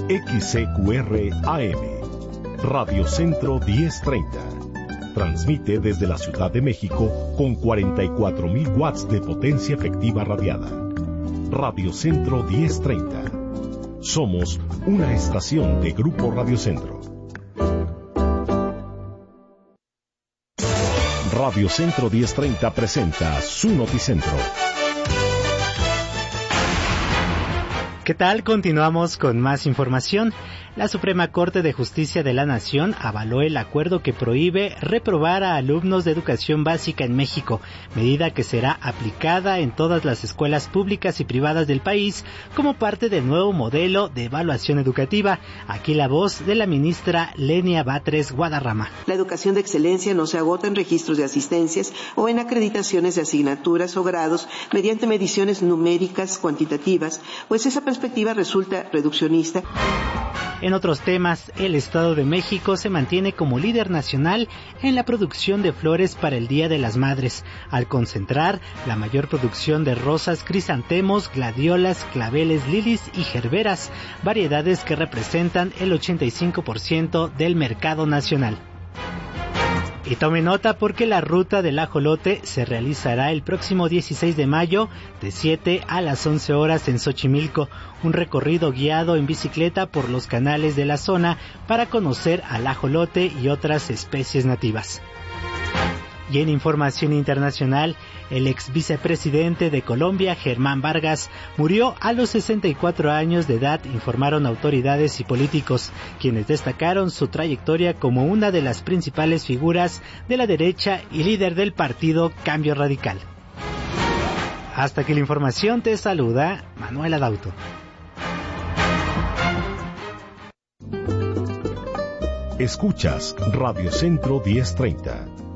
XCQR AM, Radio Centro 1030. Transmite desde la Ciudad de México con 44.000 watts de potencia efectiva radiada. Radio Centro 1030. Somos una estación de Grupo Radio Centro. Radio Centro 1030 presenta su Noticentro. ¿Qué tal? Continuamos con más información. La Suprema Corte de Justicia de la Nación avaló el acuerdo que prohíbe reprobar a alumnos de educación básica en México, medida que será aplicada en todas las escuelas públicas y privadas del país como parte del nuevo modelo de evaluación educativa. Aquí la voz de la ministra Lenia Batres Guadarrama. La educación de excelencia no se agota en registros de asistencias o en acreditaciones de asignaturas o grados mediante mediciones numéricas cuantitativas, pues esa perspectiva resulta reduccionista. En otros temas, el Estado de México se mantiene como líder nacional en la producción de flores para el Día de las Madres, al concentrar la mayor producción de rosas, crisantemos, gladiolas, claveles, lilies y gerberas, variedades que representan el 85% del mercado nacional. Y tome nota porque la ruta del ajolote se realizará el próximo 16 de mayo de 7 a las 11 horas en Xochimilco, un recorrido guiado en bicicleta por los canales de la zona para conocer al ajolote y otras especies nativas. Y en información internacional, el ex vicepresidente de Colombia, Germán Vargas, murió a los 64 años de edad, informaron autoridades y políticos, quienes destacaron su trayectoria como una de las principales figuras de la derecha y líder del partido Cambio Radical. Hasta aquí la información, te saluda Manuel Adauto. Escuchas Radio Centro 1030.